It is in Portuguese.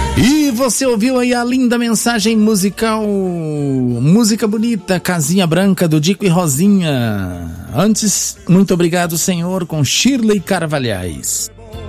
E você ouviu aí a linda mensagem musical, música bonita, Casinha Branca do Dico e Rosinha. Antes, muito obrigado, Senhor, com Shirley Carvalhais.